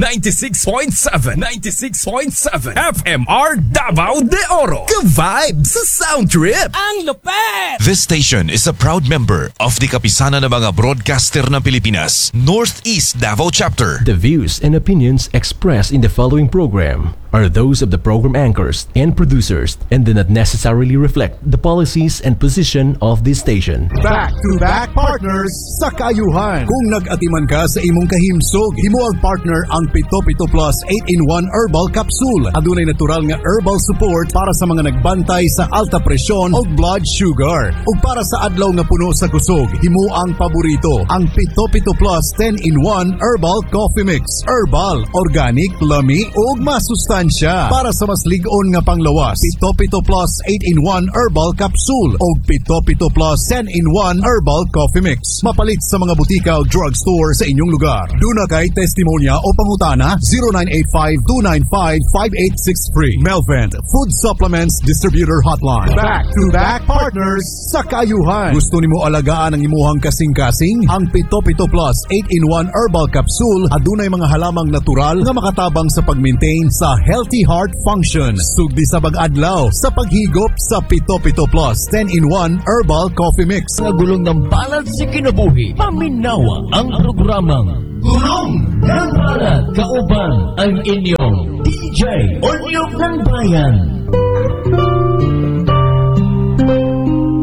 96.7 FMR Davao de Oro. Ka-vibe sa sound trip. Ang lupet! This station is a proud member of the Kapisanan ng mga Broadcaster ng Pilipinas, Northeast Davao Chapter. The views and opinions expressed in the following program are those of the program anchors and producers and do not necessarily reflect the policies and position of this station. Back-to-back partners sa kayuhan. Kung nag-atiman ka sa imong kahimsog, himo ang partner ang Pito Pito Plus 8-in-1 Herbal Capsule. Adunay natural nga herbal support para sa mga nagbantay sa alta presyon o blood sugar. Ug para sa adlaw nga puno sa kusog, himo ang paborito, ang Pito Pito Plus 10-in-1 Herbal Coffee Mix. Herbal, organic, lami ug masustansya. Para sa mas lig-on nga panglawas, Pito Pito Plus 8-in-1 Herbal Capsule o Pito Pito Plus 10-in-1 Herbal Coffee Mix. Mapalit sa mga butika o drugstore sa inyong lugar. Duna kay testimonya o pangutana 0985-295-5863. Melvent Food Supplements Distributor Hotline. Back-to-back partners sa kayuhan. Gusto nimo alagaan ang imuhang kasing-kasing? Ang Pito Pito Plus 8-in-1 Herbal Capsule adunay mga halamang natural nga makatabang sa pag-maintain sa healthy heart function. Sugdi sa bag-adlaw sa paghigop sa Pito Pito Plus 10-in-1 Herbal Coffee Mix. Sa gulong ng balat sa kinabuhi, paminawa ang programang Gulong ng Balat, kauban ang inyong DJ Onyog ng Bayan.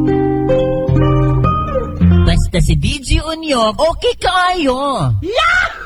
Basta si DJ Onyog, okay kayo. Yahoo!